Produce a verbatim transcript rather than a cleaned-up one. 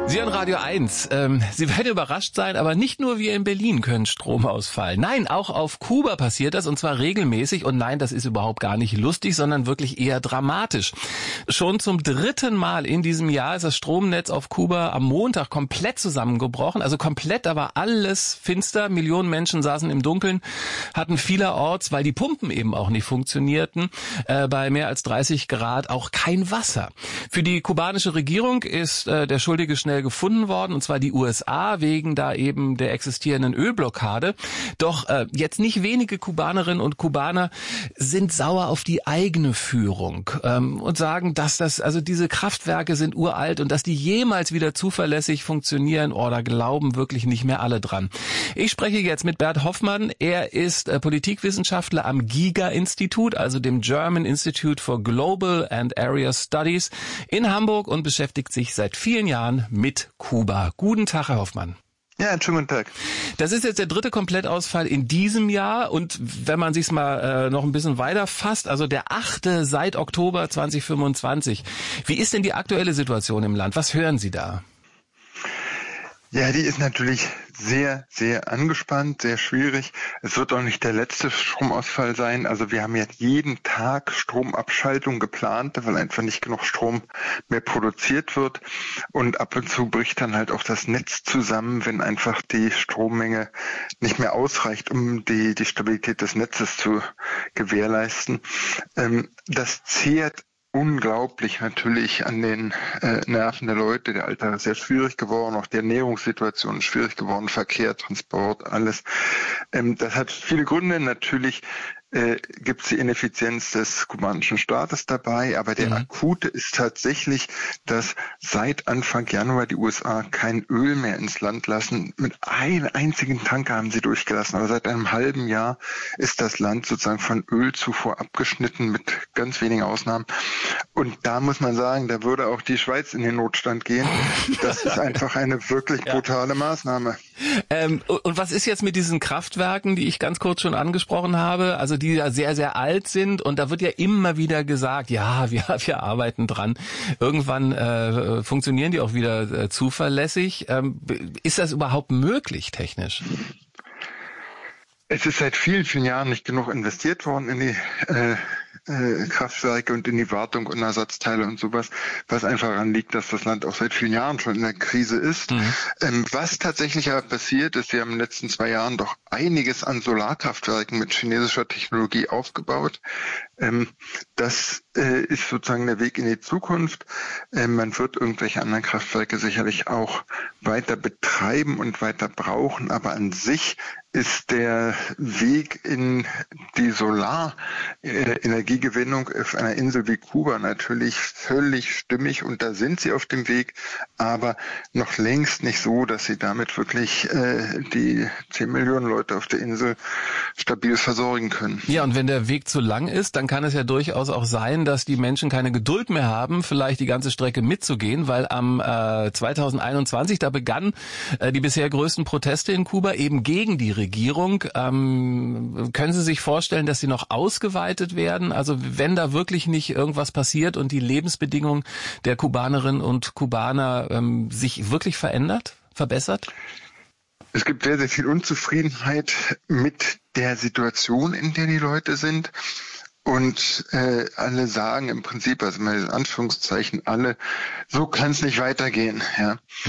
Sie hören Radio eins. Ähm, Sie werden überrascht sein, aber nicht nur wir in Berlin können Strom ausfallen. Nein, auch auf Kuba passiert das und zwar regelmäßig. Und nein, das ist überhaupt gar nicht lustig, sondern wirklich eher dramatisch. Schon zum dritten Mal in diesem Jahr ist das Stromnetz auf Kuba am Montag komplett zusammengebrochen. Also komplett, da war alles finster. Millionen Menschen saßen im Dunkeln, hatten vielerorts, weil die Pumpen eben auch nicht funktionierten, äh, bei mehr als dreißig Grad auch kein Wasser. Für die kubanische Regierung ist äh, der Schuldige schnell gefunden worden, und zwar die U S A, wegen da eben der existierenden Ölblockade. Doch äh, jetzt nicht wenige Kubanerinnen und Kubaner sind sauer auf die eigene Führung ähm, und sagen, dass das, also diese Kraftwerke sind uralt und dass die jemals wieder zuverlässig funktionieren, oh, da glauben wirklich nicht mehr alle dran. Ich spreche jetzt mit Bert Hoffmann. Er ist äh, Politikwissenschaftler am GIGA-Institut, also dem German Institute for Global and Area Studies in Hamburg, und beschäftigt sich seit vielen Jahren mit mit Kuba. Guten Tag, Herr Hoffmann. Ja, einen schönen guten Tag. Das ist jetzt der dritte Komplettausfall in diesem Jahr, und wenn man sich's mal äh, noch ein bisschen weiter fasst, also der achte seit Oktober zweitausendfünfundzwanzig. Wie ist denn die aktuelle Situation im Land? Was hören Sie da? Ja, die ist natürlich sehr, sehr angespannt, sehr schwierig. Es wird auch nicht der letzte Stromausfall sein. Also wir haben jetzt jeden Tag Stromabschaltung geplant, weil einfach nicht genug Strom mehr produziert wird. Und ab und zu bricht dann halt auch das Netz zusammen, wenn einfach die Strommenge nicht mehr ausreicht, um die, die Stabilität des Netzes zu gewährleisten. Ähm, das zehrt unglaublich natürlich an den äh, Nerven der Leute. Der Alltag ist sehr schwierig geworden, auch die Ernährungssituation ist schwierig geworden, Verkehr, Transport, alles. Ähm, das hat viele Gründe. Natürlich äh, gibt es die Ineffizienz des kubanischen Staates dabei, aber der mhm. akute ist tatsächlich, dass seit Anfang Januar die U S A kein Öl mehr ins Land lassen. Mit einem einzigen Tanker haben sie durchgelassen, aber seit einem halben Jahr ist das Land sozusagen von Ölzufuhr abgeschnitten, mit ganz wenigen Ausnahmen. Und da muss man sagen, da würde auch die Schweiz in den Notstand gehen. Das ist einfach eine wirklich brutale ja. Maßnahme. Ähm, und was ist jetzt mit diesen Kraftwerken, die ich ganz kurz schon angesprochen habe, also die ja sehr, sehr alt sind, und da wird ja immer wieder gesagt, ja, wir, wir arbeiten dran. Irgendwann äh, funktionieren die auch wieder äh, zuverlässig. Ähm, ist das überhaupt möglich technisch? Es ist seit vielen, vielen Jahren nicht genug investiert worden in die äh, äh, Kraftwerke und in die Wartung und Ersatzteile und sowas, was einfach daran liegt, dass das Land auch seit vielen Jahren schon in der Krise ist. Mhm. Ähm, was tatsächlich aber passiert ist, wir haben in den letzten zwei Jahren doch einiges an Solarkraftwerken mit chinesischer Technologie aufgebaut. Ähm, das äh, ist sozusagen der Weg in die Zukunft. Ähm, man wird irgendwelche anderen Kraftwerke sicherlich auch weiter betreiben und weiter brauchen, aber an sich ist der Weg in die Solarenergiegewinnung auf einer Insel wie Kuba natürlich völlig stimmig, und da sind sie auf dem Weg, aber noch längst nicht so, dass sie damit wirklich äh, die zehn Millionen Leute auf der Insel stabil versorgen können. Ja, und wenn der Weg zu lang ist, dann kann es ja durchaus auch sein, dass die Menschen keine Geduld mehr haben, vielleicht die ganze Strecke mitzugehen, weil am äh, zweitausendeinundzwanzig, da begannen äh, die bisher größten Proteste in Kuba eben gegen die Regierung. Regierung. Ähm, können Sie sich vorstellen, dass sie noch ausgeweitet werden? Also wenn da wirklich nicht irgendwas passiert und die Lebensbedingungen der Kubanerinnen und Kubaner ähm, sich wirklich verändert, verbessert? Es gibt sehr, sehr viel Unzufriedenheit mit der Situation, in der die Leute sind. Und äh, alle sagen im Prinzip, also mal in Anführungszeichen alle, so kann es nicht weitergehen. Ja.